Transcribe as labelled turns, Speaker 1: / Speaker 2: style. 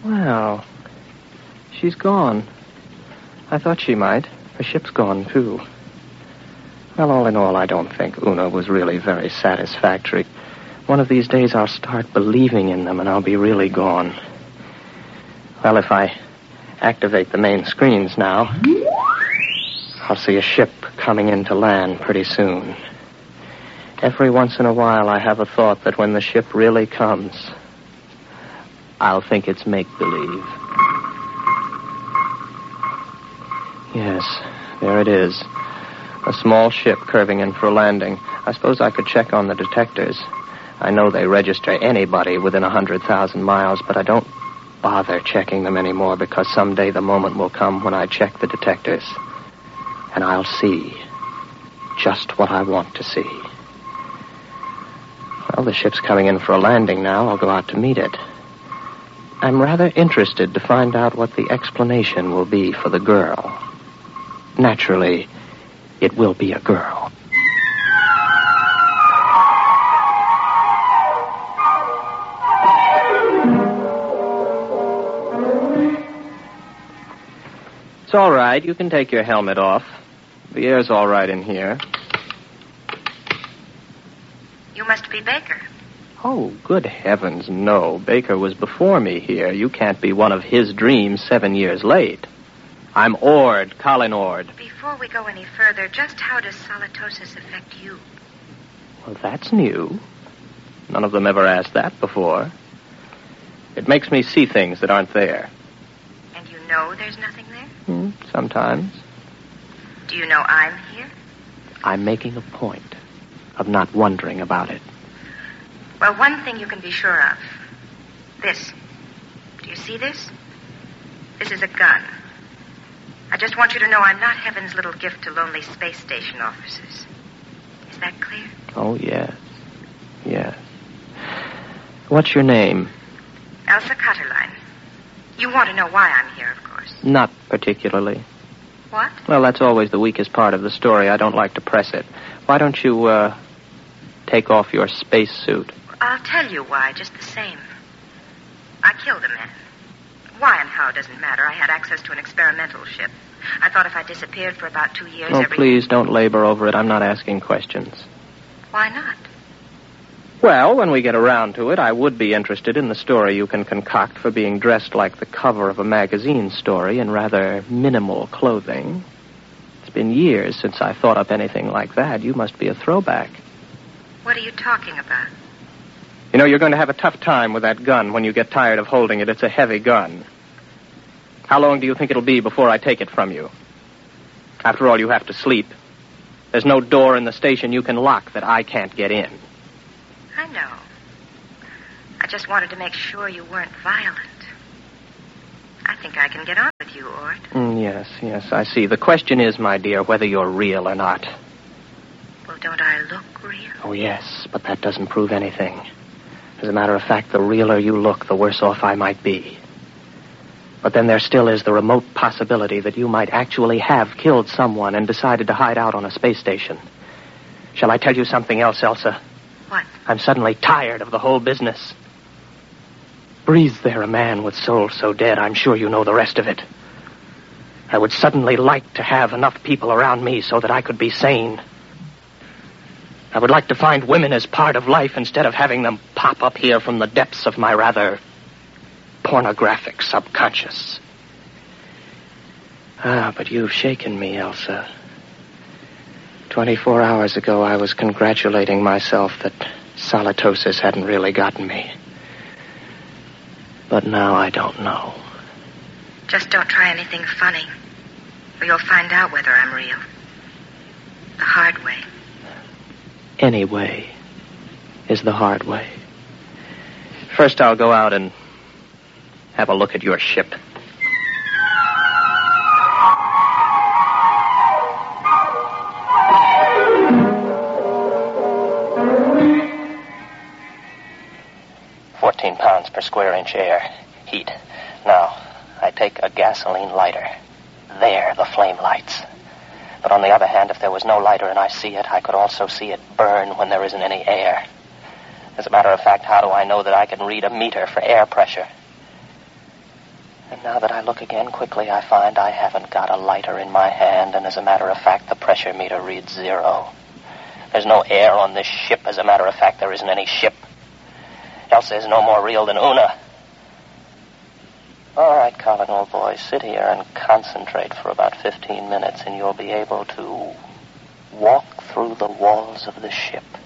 Speaker 1: Well, she's gone. I thought she might. Her ship's gone, too. Well, all in all, I don't think Una was really very satisfactory. One of these days I'll start believing in them and I'll be really gone. Well, if I activate the main screens now, I'll see a ship coming into land pretty soon. Every once in a while I have a thought that when the ship really comes, I'll think it's make-believe. Yes, there it is. A small ship curving in for a landing. I suppose I could check on the detectors. I know they register anybody within 100,000 miles, but I don't bother checking them anymore because someday the moment will come when I check the detectors. And I'll see just what I want to see. Well, the ship's coming in for a landing now. I'll go out to meet it. I'm rather interested to find out what the explanation will be for the girl. Naturally, it will be a girl. It's all right. You can take your helmet off. The air's all right in here.
Speaker 2: You must be Baker.
Speaker 1: Oh, good heavens, no. Baker was before me here. You can't be one of his dreams 7 years late. I'm Ord, Colin Ord.
Speaker 2: Before we go any further, just how does solitosis affect you?
Speaker 1: Well, that's new. None of them ever asked that before. It makes me see things that aren't there.
Speaker 2: And you know there's nothing there?
Speaker 1: Sometimes.
Speaker 2: Do you know I'm here?
Speaker 1: I'm making a point of not wondering about it.
Speaker 2: Well, one thing you can be sure of. This. Do you see this? This is a gun. I just want you to know I'm not heaven's little gift to lonely space station officers. Is that clear?
Speaker 1: Oh, yes. Yes. What's your name?
Speaker 2: Elsa Cutterline. You want to know why I'm here, of course.
Speaker 1: Not particularly.
Speaker 2: What?
Speaker 1: Well, that's always the weakest part of the story. I don't like to press it. Why don't you, take off your spacesuit?
Speaker 2: I'll tell you why, just the same. I killed a man. Why and how doesn't matter. I had access to an experimental ship. I thought if I disappeared for about 2 years...
Speaker 1: Oh, please, don't labor over it. I'm not asking questions.
Speaker 2: Why not?
Speaker 1: Well, when we get around to it, I would be interested in the story you can concoct for being dressed like the cover of a magazine story in rather minimal clothing. It's been years since I thought up anything like that. You must be a throwback.
Speaker 2: What are you talking about?
Speaker 1: You know, you're going to have a tough time with that gun when you get tired of holding it. It's a heavy gun. How long do you think it'll be before I take it from you? After all, you have to sleep. There's no door in the station you can lock that I can't get in.
Speaker 2: I know. I just wanted to make sure you weren't violent. I think I can get on with you, Ord.
Speaker 1: Yes, I see. The question is, my dear, whether you're real or not.
Speaker 2: Well, don't I look real?
Speaker 1: Oh, yes, but that doesn't prove anything. As a matter of fact, the realer you look, the worse off I might be. But then there still is the remote possibility that you might actually have killed someone and decided to hide out on a space station. Shall I tell you something else, Elsa?
Speaker 2: What?
Speaker 1: I'm suddenly tired of the whole business. Breathes there a man with soul so dead, I'm sure you know the rest of it. I would suddenly like to have enough people around me so that I could be sane. I would like to find women as part of life instead of having them pop up here from the depths of my rather pornographic subconscious. But you've shaken me, Elsa. 24 hours ago, I was congratulating myself that solitosis hadn't really gotten me. But now I don't know.
Speaker 2: Just don't try anything funny, or you'll find out whether I'm real. The hard way.
Speaker 1: Any way is the hard way. First, I'll go out and have a look at your ship. £14 per square inch air. Heat. Now, I take a gasoline lighter. There, the flame lights. But on the other hand, if there was no lighter and I see it, I could also see it burn when there isn't any air. As a matter of fact, how do I know that I can read a meter for air pressure? And now that I look again quickly, I find I haven't got a lighter in my hand, and as a matter of fact, the pressure meter reads 0. There's no air on this ship. As a matter of fact, there isn't any ship. Elsa is no more real than Una. All right, Colin, old boy, sit here and concentrate for about 15 minutes, and you'll be able to walk through the walls of the ship.